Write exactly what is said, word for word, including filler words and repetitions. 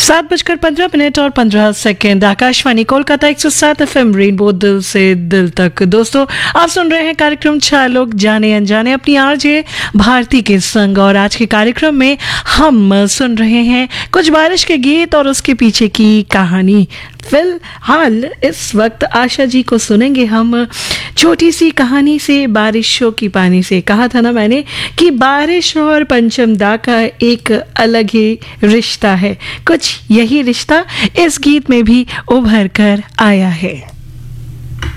सात बजकर पंद्रह मिनट और पंद्रह सेकेंड। आकाशवाणी कोलकाता एक सौ सात एफ एम रेनबो, दिल से दिल तक। दोस्तों, आप सुन रहे हैं कार्यक्रम चार लोग जाने अनजाने अपनी आरजे भारती के संग। और आज के कार्यक्रम में हम सुन रहे हैं कुछ बारिश के गीत और उसके पीछे की कहानी। फिलहाल इस वक्त आशा जी को सुनेंगे हम छोटी सी कहानी से, बारिशों की पानी से। कहा था ना मैंने कि बारिश और पंचम दा का एक अलग ही रिश्ता है। कुछ यही रिश्ता इस गीत में भी उभर कर आया है।